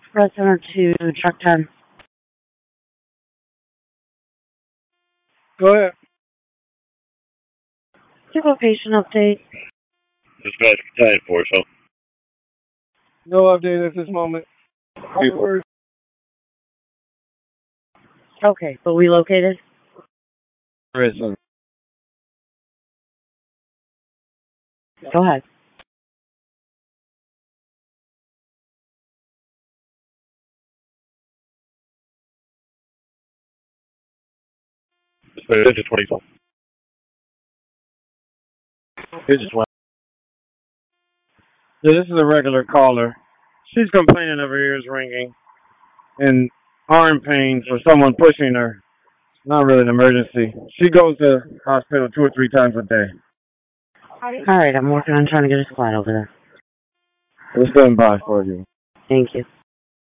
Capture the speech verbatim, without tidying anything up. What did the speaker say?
Press center to truck time. Go ahead. Your location update. Dispatch battalion force, so. No update at this moment. Word. Okay, but we located? Prison. Go ahead. Dispatch digit twenty-four. Digit twenty. Yeah, this is a regular caller. She's complaining of her ears ringing and arm pains or someone pushing her. Not really an emergency. She goes to hospital two or three times a day. All right, I'm working on trying to get a squad over there. We'll stand by for you. Thank you.